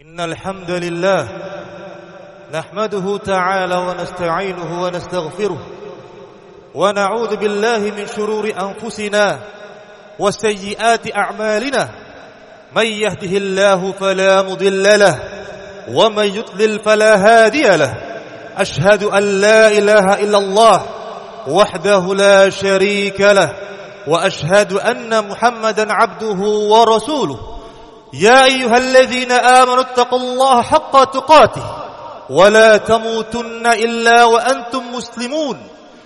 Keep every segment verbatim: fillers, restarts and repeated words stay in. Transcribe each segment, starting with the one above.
إن الحمد لله نحمده تعالى ونستعينه ونستغفره ونعوذ بالله من شرور أنفسنا وسيئات أعمالنا من يهده الله فلا مضل له ومن يضلل فلا هادي له أشهد أن لا إله إلا الله وحده لا شريك له وأشهد أن محمدا عبده ورسوله يا أيها الذين آمنوا اتقوا الله حق تقاته ولا تموتن إلا وأنتم مسلمون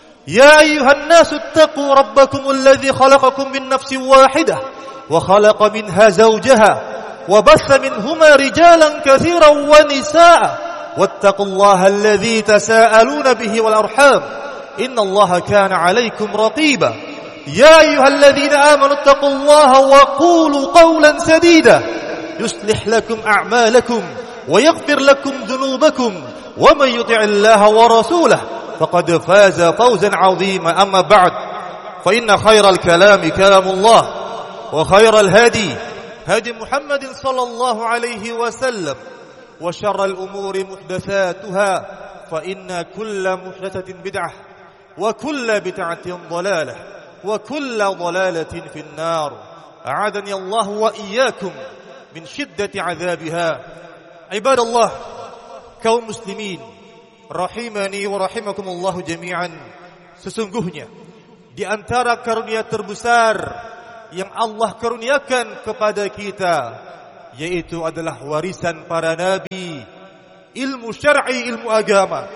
يا أيها الناس اتقوا ربكم الذي خلقكم من نفس واحدة وخلق منها زوجها وبث منهما رجالا كثيرا ونساء واتقوا الله الذي تساءلون به والأرحام إن الله كان عليكم رقيبا يا أيها الذين آمنوا اتقوا الله وقولوا قولا سديدا يصلح لكم أعمالكم ويغفر لكم ذنوبكم ومن يطع الله ورسوله فقد فاز فوزا عظيما أما بعد فإن خير الكلام كلام الله وخير الهدي هدي محمد صلى الله عليه وسلم وشر الأمور محدثاتها فإن كل محدثة بدعة وكل بدعة ضلالة وكل ضلالة في النار أعاذني الله وإياكم من شدة عذابها عباد الله kaum muslimin rahimani wa rahimakumullah jami'an. Sesungguhnya di antara karunia terbesar yang Allah karuniakan kepada kita yaitu adalah warisan para nabi, ilmu syar'i, ilmu agama.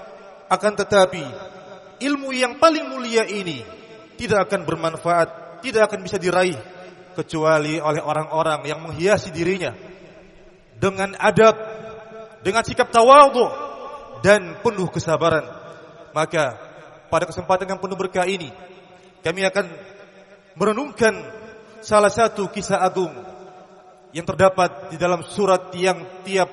Akan tetapi ilmu yang paling mulia ini tidak akan bermanfaat, tidak akan bisa diraih kecuali oleh orang-orang yang menghiasi dirinya dengan adab, dengan sikap tawadhu dan penuh kesabaran. Maka pada kesempatan yang penuh berkah ini kami akan merenungkan salah satu kisah agung yang terdapat di dalam surat yang tiap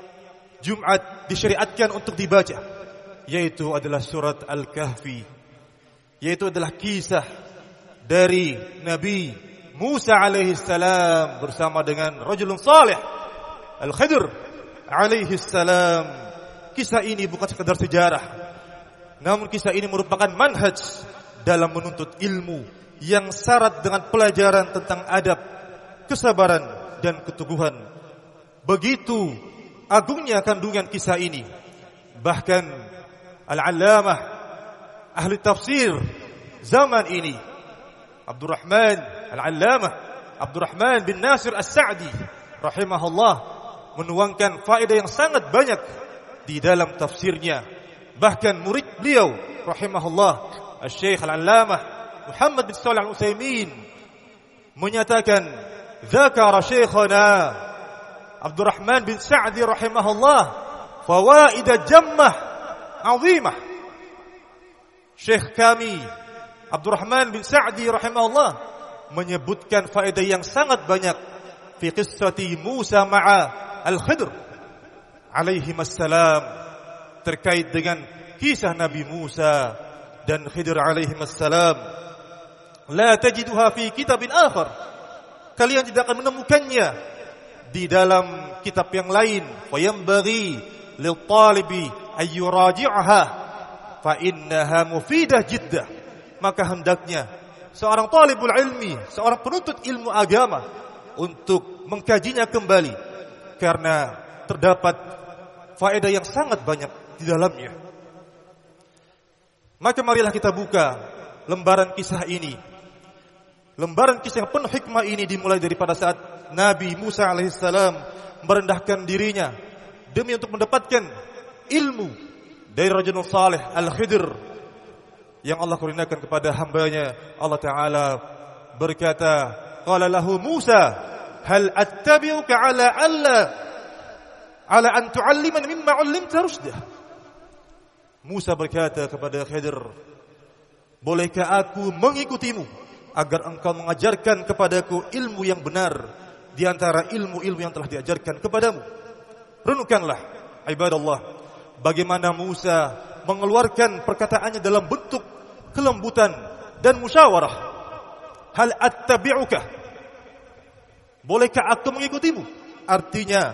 Jumat disyariatkan untuk dibaca, yaitu adalah surat Al-Kahfi. Yaitu adalah kisah dari Nabi Musa alaihi salam bersama dengan rajulun salih Al-Khidr alaihi salam. Kisah ini bukan sekadar sejarah, namun kisah ini merupakan manhaj dalam menuntut ilmu yang syarat dengan pelajaran tentang adab, kesabaran dan keteguhan. Begitu agungnya kandungan kisah ini. Bahkan Al-Allamah ahli tafsir zaman ini Abdurrahman Al-Allamah Abdurrahman bin Nasir As-Sa'di rahimahullah menuangkan faedah yang sangat banyak di dalam tafsirnya. Bahkan murid beliau rahimahullah Al-Syekh Al-Allamah Muhammad bin Shalih Al-Utsaimin menyatakan dzakara syekhana Abdurrahman bin Sa'di rahimahullah fawaid jammah azimah. Syekh kami Abdurrahman bin Sa'di rahimahullah menyebutkan faedah yang sangat banyak fi qissati Musa ma'a Al-Khidr alaihi assalam, terkait dengan kisah Nabi Musa dan Khidr alaihi assalam. La tajiduha fi kitabin akhar, kalian tidak akan menemukannya di dalam kitab yang lain. Fa yanbaghi lil talibi ay yuraji'aha fa innaha mufidah jiddah. Maka hendaknya seorang talibul ilmi, seorang penuntut ilmu agama untuk mengkajinya kembali karena terdapat faedah yang sangat banyak di dalamnya. Maka marilah kita buka lembaran kisah ini. Lembaran kisah yang penuh hikmah ini dimulai daripada saat Nabi Musa alaihissalam merendahkan dirinya demi untuk mendapatkan ilmu dari rajulun salih Al-Khidr yang Allah kurniakan kepada hambanya. Allah Ta'ala berkata, qala lahu Musa hal attabi'uka ala alla ala an tu'allimani mimma 'allimta rushda. Musa berkata kepada Khidr, bolehkah aku mengikutimu agar engkau mengajarkan kepadaku ilmu yang benar di antara ilmu-ilmu yang telah diajarkan kepadamu. Renungkanlah ibadallah bagaimana Musa mengeluarkan perkataannya dalam bentuk kelembutan dan musyawarah. Hal attabi'uka, bolehkah aku mengikutimu? Artinya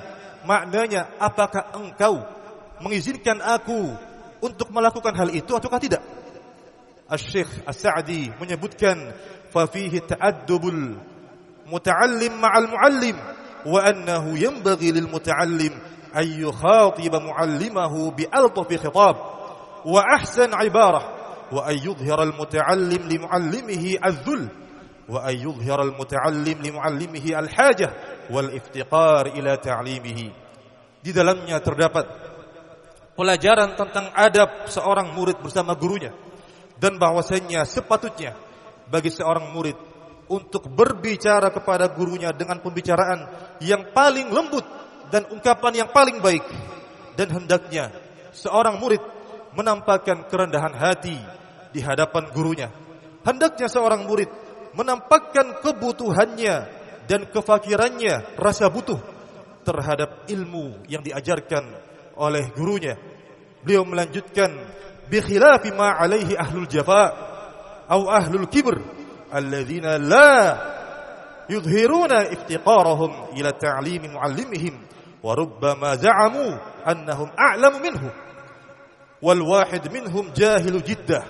maknanya apakah engkau mengizinkan aku untuk melakukan hal itu ataukah tidak? Asy-Syaikh As-Sa'di menyebutkan fa fihi ta'addubul muta'allim ma'al mu'allim wa annahu yanbaghi lil muta'allim an yukhatib mu'allimahu bi altafi khitab wa ahsan ibarah wa an yudhhira al muta'allim li mu'allimihi adh-dhull wa an yudhhira al muta'allim li mu'allimihi al hajah wal iftiqar ila ta'limihi. Di dalamnya terdapat pelajaran tentang adab seorang murid bersama gurunya, dan bahwasanya sepatutnya bagi seorang murid untuk berbicara kepada gurunya dengan pembicaraan yang paling lembut dan ungkapan yang paling baik, dan hendaknya seorang murid menampakkan kerendahan hati di hadapan gurunya. Hendaknya seorang murid menampakkan kebutuhannya dan kefakirannya, rasa butuh terhadap ilmu yang diajarkan oleh gurunya. Beliau melanjutkan, bi khilafi ma alaihi ahlul jafa atau ahlul kibr alladzina la yudhhiruna iftiqarahum ila ta'limi muallimihim wa rubbama za'amu annahum a'lamu minhu wal wahid minhum jahilu jiddah.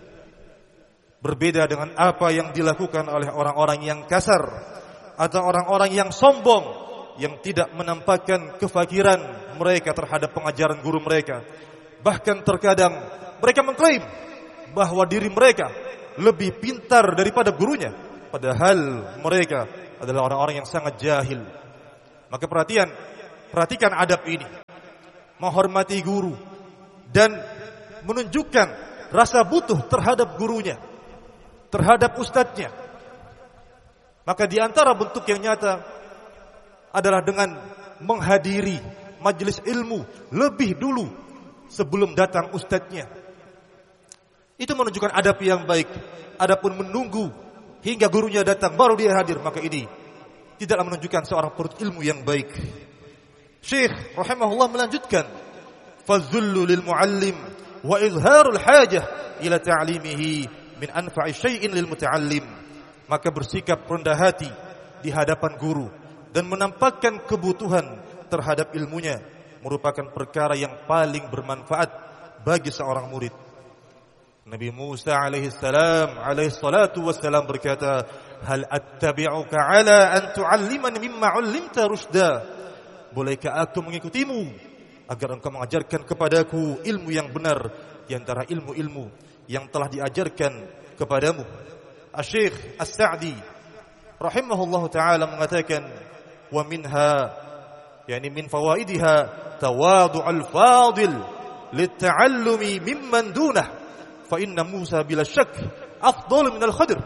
Berbeda dengan apa yang dilakukan oleh orang-orang yang kasar atau orang-orang yang sombong, yang tidak menampakkan kefakiran mereka terhadap pengajaran guru mereka. Bahkan terkadang mereka mengklaim bahwa diri mereka lebih pintar daripada gurunya, padahal mereka adalah orang-orang yang sangat jahil. Maka perhatian, perhatikan adab ini, menghormati guru dan menunjukkan rasa butuh terhadap gurunya, terhadap ustadznya. Maka di antara bentuk yang nyata adalah dengan menghadiri majelis ilmu lebih dulu sebelum datang ustadznya. Itu menunjukkan adab yang baik. Adapun menunggu hingga gurunya datang baru dia hadir, maka ini tidaklah menunjukkan seorang penuntut ilmu yang baik. Syekh rahimahullah melanjutkan, fazullu lil muallim wa izharul hajah ila ta'limihi min anfa'i syai'in lil muta'allim. Maka bersikap rendah hati di hadapan guru dan menampakkan kebutuhan terhadap ilmunya merupakan perkara yang paling bermanfaat bagi seorang murid. Nabi Musa alaihi salam alaihi salatu wassalam berkata, hal attabi'uka ala an tu'allimani mimma 'ullimta rusyda. Bolehkah aku mengikutimu agar engkau mengajarkan kepadaku ilmu yang benar di antara ilmu-ilmu yang telah diajarkan kepadamu. Asy-Syaikh As-Sa'di rahimahullahu taala mengatakan, wa minha, yani min fawaidiha tawadu'ul fadil litta'allumi mimman dunah fa inna Musa bila syak afdal min al-Khadir.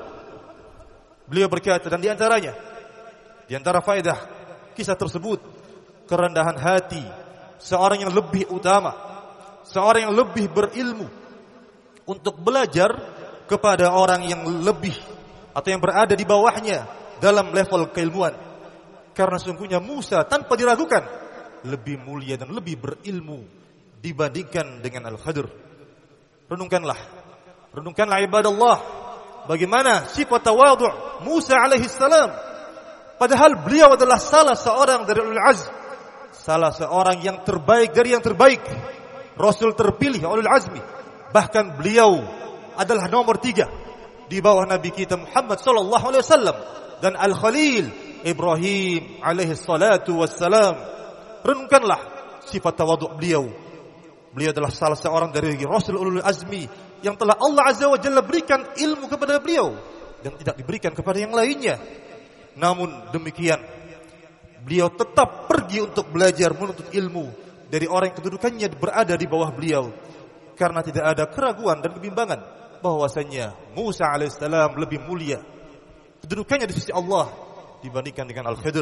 Beliau berkata, dan di antaranya, di antara faedah kisah tersebut, kerendahan hati seorang yang lebih utama, seorang yang lebih berilmu untuk belajar kepada orang yang lebih atau yang berada di bawahnya dalam level keilmuan. Karena sesungguhnya Musa tanpa diragukan lebih mulia dan lebih berilmu dibandingkan dengan Al-Khadir. Renungkanlah, renungkanlah ibadallah, bagaimana sifat tawadhu' Musa alaihi salam. Padahal beliau adalah salah seorang dari ulul azm, salah seorang yang terbaik dari yang terbaik, Rasul terpilih ulul azmi. Bahkan beliau adalah nomor tiga di bawah Nabi kita Muhammad sallallahu alaihi wasallam dan Al-Khalil Ibrahim alaihi salatu wassalam. Renungkanlah sifat tawadhu' beliau. Beliau adalah salah seorang dari Rasul ulul azmi yang telah Allah azza wa jalla berikan ilmu kepada beliau dan tidak diberikan kepada yang lainnya. Namun demikian, beliau tetap pergi untuk belajar menuntut ilmu dari orang yang kedudukannya berada di bawah beliau, karena tidak ada keraguan dan kebimbangan bahwasanya Musa alaihissalam lebih mulia kedudukannya di sisi Allah dibandingkan dengan Al-Khadir.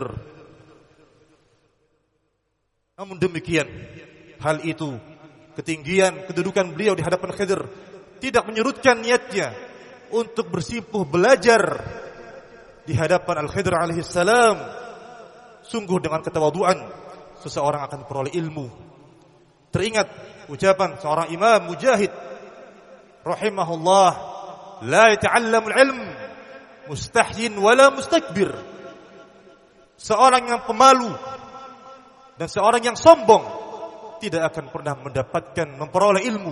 Namun demikian, hal itu, ketinggian kedudukan beliau di hadapan Khidir, tidak menyurutkan niatnya untuk bersimpuh belajar di hadapan Al-Khadir alaihissalam. Sungguh dengan ketawaduan seseorang akan memperoleh ilmu. Teringat ucapan seorang imam Mujahid rahimahullah, la yata'allamul ilm mustahyin wala mustakbir. Seorang yang pemalu Dan seorang yang sombong tidak akan pernah mendapatkan memperoleh ilmu.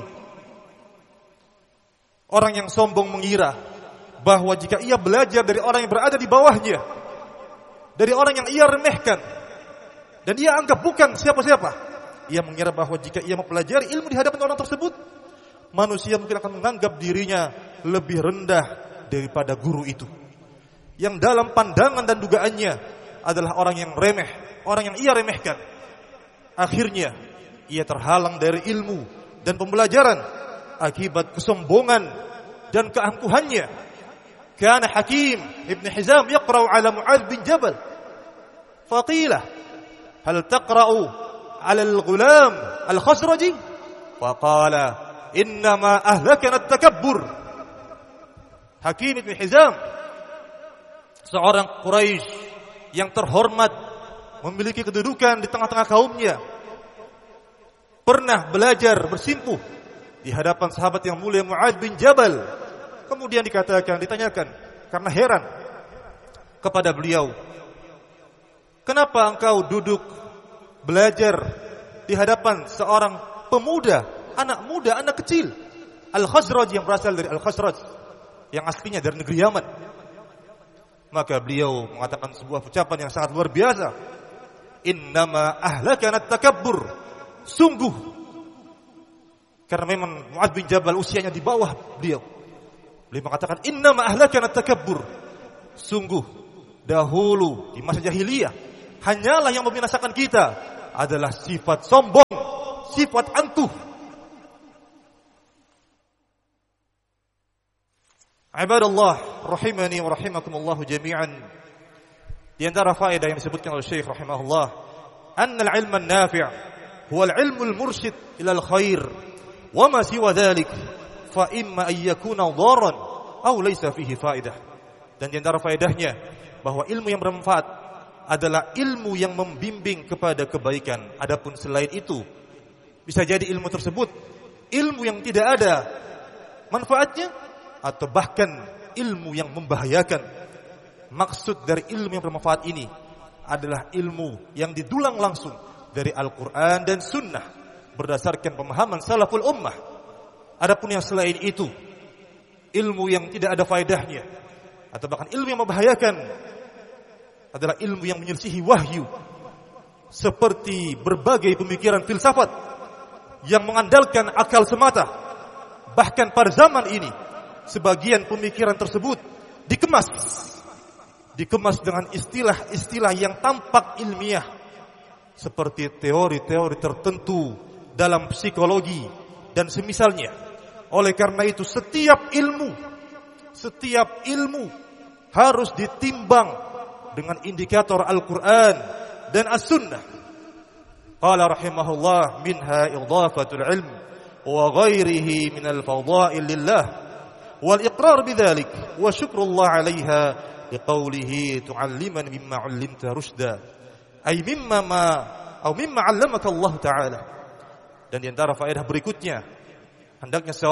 Orang yang sombong mengira bahwa jika ia belajar dari orang yang berada di bawahnya, dari orang yang ia remehkan, dan ia anggap bukan siapa-siapa, ia mengira bahwa jika ia mempelajari ilmu di hadapan orang tersebut, manusia mungkin akan menganggap dirinya lebih rendah daripada guru itu, yang dalam pandangan dan dugaannya adalah orang yang remeh, orang yang ia remehkan. Akhirnya ia terhalang dari ilmu dan pembelajaran akibat kesombongan dan keangkuhannya. Kana Hakim Ibn Hizam yaqra'u ala Mu'adz bin Jabal, faqila hal taqra'u ala al-ghulam al-Khazraji, faqala innama ahlakana at-takabbur. Hakim Ibn Hizam, seorang Quraisy yang terhormat, memiliki kedudukan di tengah-tengah kaumnya, pernah belajar bersimpuh di hadapan sahabat yang mulia Mu'adz bin Jabal. Kemudian dikatakan, ditanyakan karena heran kepada beliau, kenapa engkau duduk belajar di hadapan seorang pemuda, anak muda, anak kecil, Al-Khazraj, yang berasal dari Al-Khazraj, yang aslinya dari negeri Yaman. Maka beliau mengatakan sebuah ucapan yang sangat luar biasa. Innama ahlakana at-takabbur. Sungguh, karena memang Mu'adz bin Jabal usianya di bawah beliau, beliau mengatakan innama ahlakana at-takabbur. Sungguh dahulu di masa jahiliyah, hanyalah yang membinasakan kita adalah sifat sombong, sifat antuh. Ibadallah rahimani wa rahimakumullah jami'an. Di antara faedah yang disebutkan oleh Syekh rahimahullah, anna al-ilma an-nafi' huwa al-ilmu al-mursyid ila al-khair wa ma siwa dhalik fa imma an yakuna dharran aw laysa fihi faedah. Dan di antara faedahnya bahwa ilmu yang bermanfaat adalah ilmu yang membimbing kepada kebaikan. Adapun selain itu, bisa jadi ilmu tersebut ilmu yang tidak ada manfaatnya atau bahkan ilmu yang membahayakan. Maksud dari ilmu yang bermanfaat ini adalah ilmu yang didulang langsung dari Al-Quran dan Sunnah berdasarkan pemahaman salaful ummah. Adapun yang selain itu, ilmu yang tidak ada faedahnya atau bahkan ilmu yang membahayakan adalah ilmu yang menyelisihi wahyu, seperti berbagai pemikiran filsafat yang mengandalkan akal semata. Bahkan pada zaman ini, sebagian pemikiran tersebut dikemas dikemas dengan istilah-istilah yang tampak ilmiah, seperti teori-teori tertentu dalam psikologi dan semisalnya. Oleh karena itu, setiap ilmu setiap ilmu harus ditimbang dengan indikator Al-Quran dan As-Sunnah. Qala rahimahullah, minha idhafatul ilm wa ghairihi minal fadail lillah wal iqrar bidzalik wa syukrullah 'alaiha liqaulihi tu'alliman mimma 'allimta rusyda, ay mimma ma atau mimma 'allamaka Allah taala. Dan di antara faedah berikutnya, hendaknya